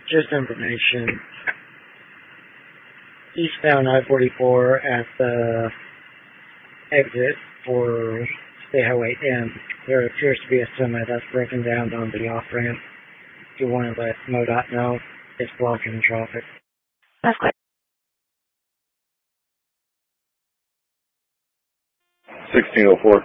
Just information. Eastbound I-44 at the exit for State Highway M, there appears to be a semi that's broken down on the off-ramp. If you want to let MoDOT know, it's blocking the traffic. That's great. 1604.